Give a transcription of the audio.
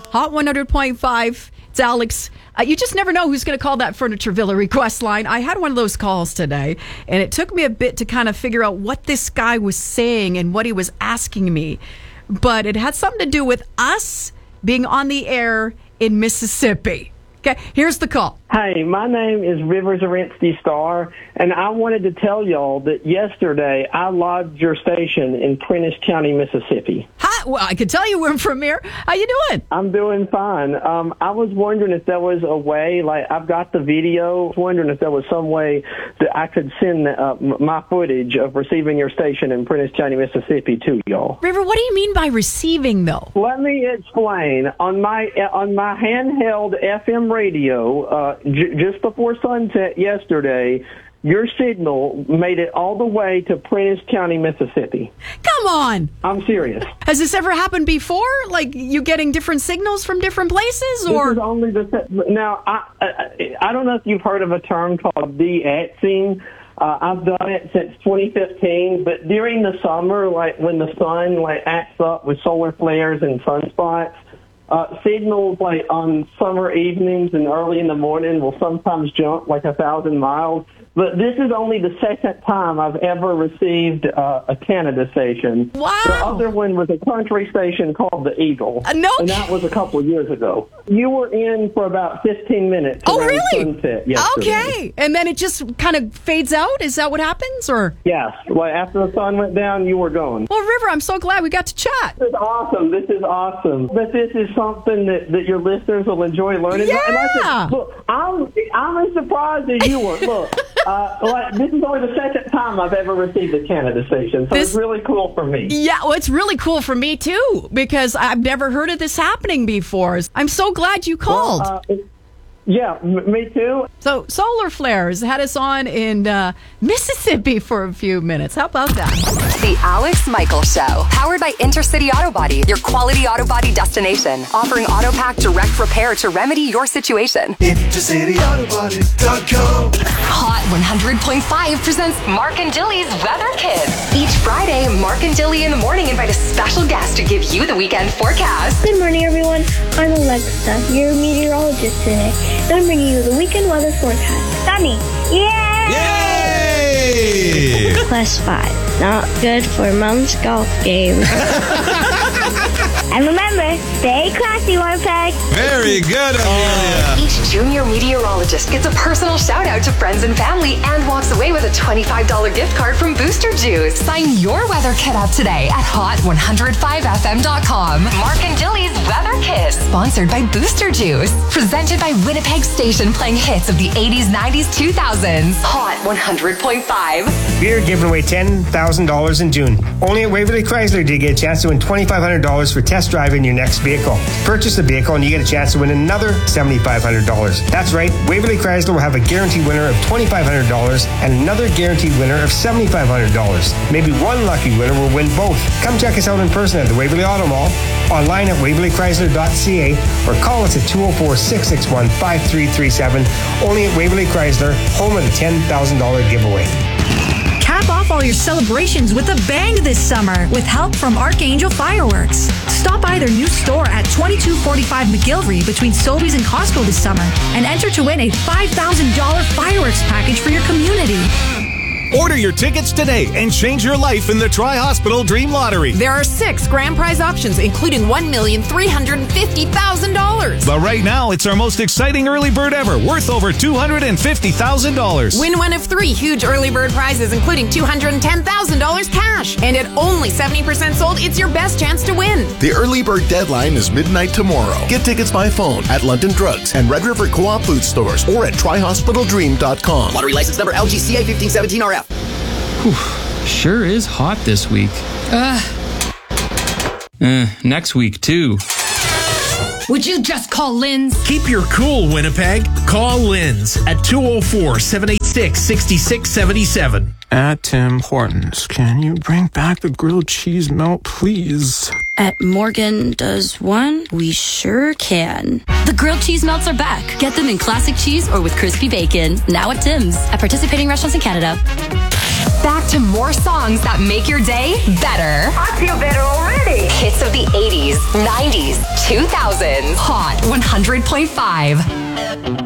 Hot 100.5. It's Alex. You just never know who's going to call that Furniture Villa request line. I had one of those calls today, and it took me a bit to kind of figure out what this guy was saying and what he was asking me. But it had something to do with us being on the air in Mississippi. Okay, here's the call. Hey, my name is Rivers Arinsky Star, and I wanted to tell y'all that yesterday I lodged your station in Prentiss County, Mississippi. Hi, well, I could tell you we're from here. How you doing? I'm doing fine. I was wondering if there was a way, like I've got the video, I was wondering if there was some way that I could send my footage of receiving your station in Prentiss County, Mississippi to y'all. River, what do you mean by receiving, though? Let me explain. On my handheld FM radio, just before sunset yesterday, your signal made it all the way to Prentiss County, Mississippi. Come on. I'm serious. Has this ever happened before? Like you getting different signals from different places? Or This is only now, I don't know if you've heard of a term called de-Xing. I've done it since 2015, but during the summer, like when the sun acts up with solar flares and sunspots, signals like on summer evenings and early in the morning will sometimes jump like 1,000 miles. But this is only the second time I've ever received a Canada station. Wow. The other one was a country station called the Eagle. No. And that was a couple of years ago. You were in for about 15 minutes. Oh, around really? Sunset yesterday. Okay. And then it just kind of fades out? Is that what happens? Or? Yes. Like after the sun went down, you were gone. Well, River, I'm so glad we got to chat. This is awesome. This is awesome. But this is something that your listeners will enjoy learning. Yeah. And I said, look, I'm as surprised as you were. Look, this is only the second time I've ever received a Canada station, so it's really cool for me. Yeah, well, it's really cool for me, too, because I've never heard of this happening before. I'm so glad you called. Yeah, me too. So solar flares had us on in Mississippi for a few minutes. How about that? The Alex Michaels Show, powered by Intercity Auto Body, your quality auto body destination, offering AutoPack direct repair to remedy your situation. IntercityAutoBody.com. Hot 100.5 presents Mark and Dilly's Weather Kids. Each Friday, Mark and Dilly in the morning invite a special guest to give you the weekend forecast. Good morning, everyone. I'm Alexa, your meteorologist today. And I'm bringing you the weekend weather forecast. Sunny. Yay! Yay! +5. Not good for Mom's golf game. And remember, stay classy, Winnipeg. Very good, Amelia. Each junior meteorologist gets a personal shout out to friends and family and walks away with a $25 gift card from Booster Juice. Sign your weather kit up today at hot105fm.com. Mark and Dilly's Weather Kit, sponsored by Booster Juice. Presented by Winnipeg Station, playing hits of the 80s, 90s, 2000s. Hot 100.5. We're giving away $10,000 in June. Only at Waverly Chrysler do you get a chance to win $2,500 for test driving your next vehicle. Purchase a vehicle and you get a chance to win another $7,500. That's right, Waverly Chrysler will have a guaranteed winner of $2,500 and another guaranteed winner of $7,500. Maybe one lucky winner will win both. Come check us out in person at the Waverly Auto Mall, online at waverlychrysler.ca, or call us at 204-661-5337. Only at Waverly Chrysler, home of the $10,000 giveaway. Cap off all your celebrations with a bang this summer with help from Archangel Fireworks. Stop by their new store at 2245 McGillivray between Sobeys and Costco this summer and enter to win a $5,000 fireworks package for your community. Order your tickets today and change your life in the Tri-Hospital Dream Lottery. There are 6 grand prize options, including $1,350,000. But right now, it's our most exciting early bird ever, worth over $250,000. Win one of 3 huge early bird prizes, including $210,000 cash. And at only 70% sold, it's your best chance to win. The early bird deadline is midnight tomorrow. Get tickets by phone at London Drugs and Red River Co-op food stores or at TriHospitalDream.com. Lottery license number LGCA 1517RF. Whew, sure is hot this week. Next week, too. Would you just call Lynn's? Keep your cool, Winnipeg. Call Lynn's at 204-786-6677. At Tim Hortons, can you bring back the grilled cheese melt, please? At Morgan Does One, we sure can. The grilled cheese melts are back. Get them in classic cheese or with crispy bacon. Now at Tim's. At participating restaurants in Canada. Back to more songs that make your day better. I feel better already. Hits of the 80s, 90s, 2000s. Hot 100.5.